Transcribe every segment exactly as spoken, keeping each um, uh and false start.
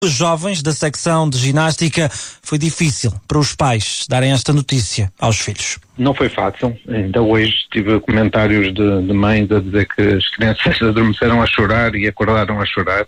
Os jovens da secção de ginástica, foi difícil para os pais darem esta notícia aos filhos. Não foi fácil. Ainda hoje tive comentários de, de mães a dizer que as crianças adormeceram a chorar e acordaram a chorar.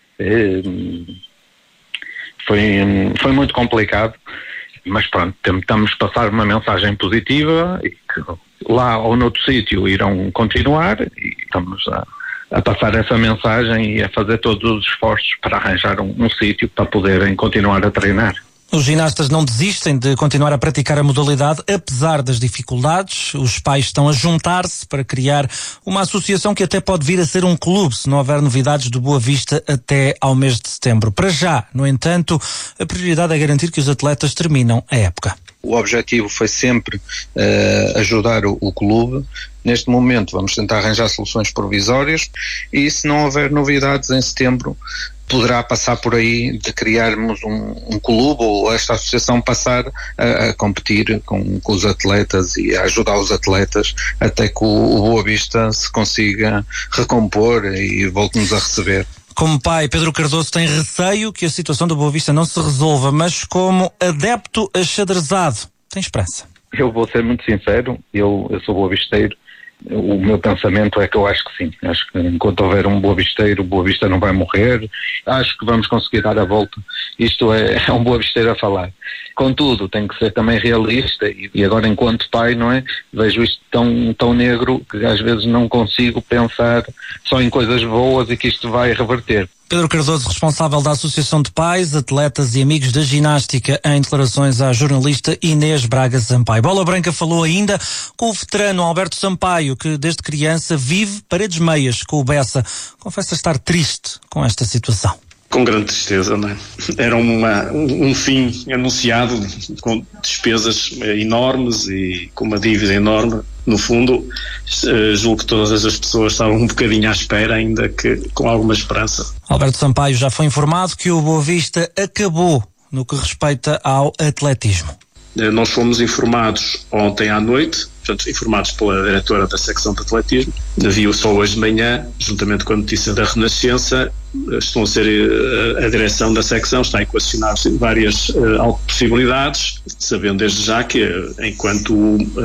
Foi, foi muito complicado, mas pronto, tentamos passar uma mensagem positiva e que lá ou noutro sítio irão continuar e estamos a a passar essa mensagem e a fazer todos os esforços para arranjar um, um sítio para poderem continuar a treinar. Os ginastas não desistem de continuar a praticar a modalidade, apesar das dificuldades. Os pais estão a juntar-se para criar uma associação que até pode vir a ser um clube, se não houver novidades do Boa Vista até ao mês de setembro. Para já, no entanto, a prioridade é garantir que os atletas terminam a época. O objetivo foi sempre uh, ajudar o, o clube. Neste momento vamos tentar arranjar soluções provisórias e, se não houver novidades em setembro, poderá passar por aí de criarmos um, um clube ou esta associação passar a, a competir com, com os atletas e a ajudar os atletas até que o, o Boa Vista se consiga recompor e volte-nos a receber. Como pai, Pedro Cardoso tem receio que a situação do Boa Vista não se resolva, mas como adepto achadrezado, tem esperança. Eu vou ser muito sincero, eu, eu sou boavisteiro. O meu pensamento é que eu acho que sim. Acho que enquanto houver um boavisteiro, o Boa Vista não vai morrer. Acho que vamos conseguir dar a volta. Isto é, é um boavisteiro a falar. Contudo, tem que ser também realista e, e agora, enquanto pai, não é? Vejo isto tão, tão negro que às vezes não consigo pensar só em coisas boas e que isto vai reverter. Pedro Cardoso, responsável da Associação de Pais, Atletas e Amigos da Ginástica, em declarações à jornalista Inês Braga Sampaio. Bola Branca falou ainda com o veterano Alberto Sampaio, que desde criança vive paredes meias com o Bessa. Confessa estar triste com esta situação. Com grande tristeza, não é? Era uma, um fim anunciado com despesas enormes e com uma dívida enorme. No fundo, julgo que todas as pessoas estavam um bocadinho à espera, ainda que com alguma esperança. Alberto Sampaio já foi informado que o Boa Vista acabou no que respeita ao atletismo. Nós fomos informados ontem à noite, portanto, informados pela diretora da secção de atletismo. Viu só hoje de manhã, juntamente com a notícia da Renascença, estão a ser, a, a direção da secção está a equacionar várias uh, possibilidades, sabendo desde já que, enquanto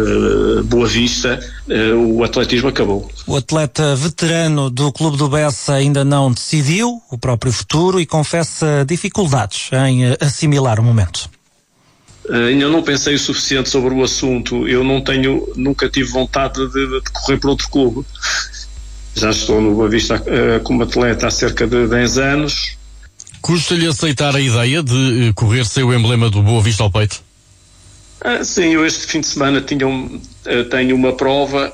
uh, Boa Vista, uh, o atletismo acabou. O atleta veterano do Clube do Bessa ainda não decidiu o próprio futuro e confessa dificuldades em assimilar o momento. Uh, ainda não pensei o suficiente sobre o assunto. Eu não tenho, nunca tive vontade de, de correr para outro clube. Já estou no Boa Vista uh, como atleta há cerca de dez anos. Custa-lhe aceitar a ideia de uh, correr sem o emblema do Boa Vista ao peito? Uh, sim, eu este fim de semana tinha um, uh, tenho uma prova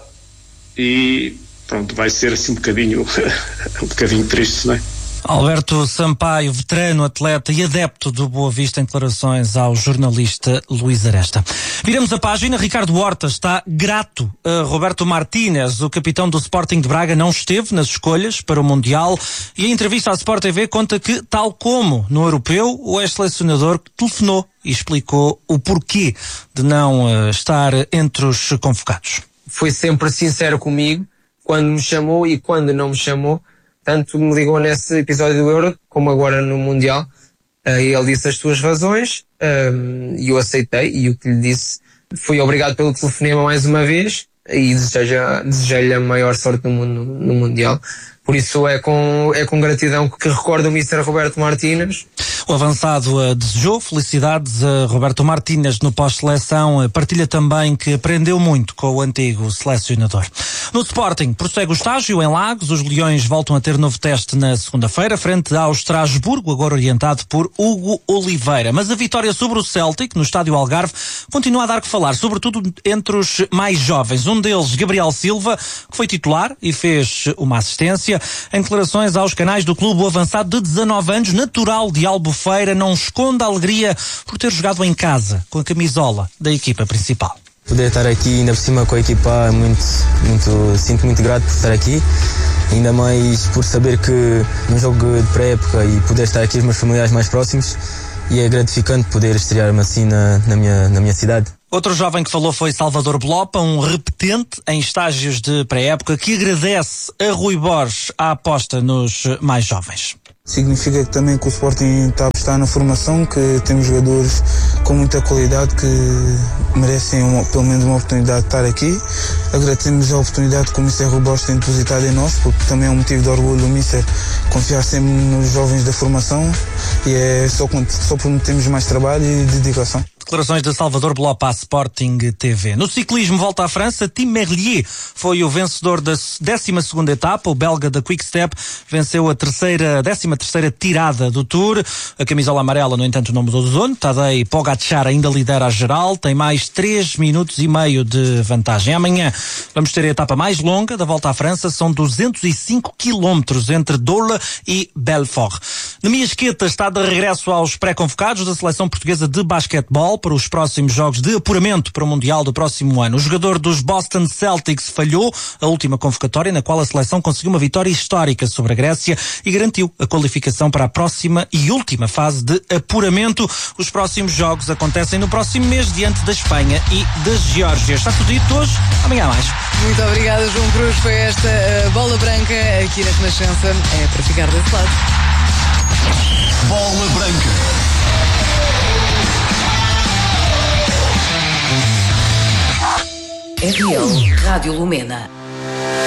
e pronto, vai ser assim um bocadinho, um bocadinho triste, não é? Alberto Sampaio, veterano, atleta e adepto do Boa Vista, em declarações ao jornalista Luís Aresta. Viramos a página. Ricardo Horta está grato a Roberto Martínez. O capitão do Sporting de Braga não esteve nas escolhas para o Mundial e a entrevista à Sport T V conta que, tal como no Europeu, o ex-selecionador telefonou e explicou o porquê de não uh, estar entre os convocados. Foi sempre sincero comigo quando me chamou e quando não me chamou. Tanto me ligou nesse episódio do Euro, como agora no Mundial. Uh, ele disse as suas razões, um, e eu aceitei, e o que lhe disse foi obrigado pelo telefonema mais uma vez, e desejei-lhe a maior sorte no, mundo, no Mundial. Por isso é com, é com gratidão que recordo o mister Roberto Martínez. O avançado uh, desejou felicidades a Roberto Martínez no pós-seleção. Uh, partilha também que aprendeu muito com o antigo selecionador. No Sporting, prossegue o estágio em Lagos. Os Leões voltam a ter novo teste na segunda-feira, frente ao Estrasburgo, agora orientado por Hugo Oliveira. Mas a vitória sobre o Celtic, no estádio Algarve, continua a dar que falar, sobretudo entre os mais jovens. Um deles, Gabriel Silva, que foi titular e fez uma assistência. Em declarações aos canais do clube, o avançado de dezanove anos, natural de Albufeira, não esconde a alegria por ter jogado em casa, com a camisola da equipa principal. Poder estar aqui ainda por cima com a equipa, muito, muito, sinto muito grato por estar aqui, ainda mais por saber que num jogo de pré-época e poder estar aqui os meus familiares mais próximos, e é gratificante poder estrear-me assim na, na, minha, na minha cidade. Outro jovem que falou foi Salvador Blopa, um repetente em estágios de pré-época que agradece a Rui Borges a aposta nos mais jovens. Significa que também que o Sporting está a apostar na formação, que temos jogadores com muita qualidade que merecem uma, pelo menos uma oportunidade de estar aqui. Agradecemos a oportunidade que o Mister Rui Borges tem depositado em nós, porque também é um motivo de orgulho do Mister confiar sempre nos jovens da formação, e é só, só prometemos mais trabalho e dedicação. Declarações de Salvador Blopa à Sporting T V. No ciclismo, volta à França, Tim Merlier foi o vencedor da décima segunda etapa. O belga da Quick Step venceu a terceira, décima terceira tirada do Tour. A camisola amarela, no entanto, não mudou de zona. Tadej Pogacar ainda lidera a geral, tem mais três minutos e meio de vantagem. Amanhã vamos ter a etapa mais longa da volta à França, são duzentos e cinco quilómetros entre Dole e Belfort. Nemi Esqueta está de regresso aos pré-convocados da seleção portuguesa de basquetebol para os próximos jogos de apuramento para o Mundial do próximo ano. O jogador dos Boston Celtics falhou a última convocatória, na qual a seleção conseguiu uma vitória histórica sobre a Grécia e garantiu a qualificação para a próxima e última fase de apuramento. Os próximos jogos acontecem no próximo mês, diante da Espanha e da Geórgia. Está tudo dito hoje, amanhã há mais. Muito obrigada, João Cruz. Foi esta uh, bola branca aqui na Renascença. É para ficar desse lado. Bola branca. R L Rádio Lumena.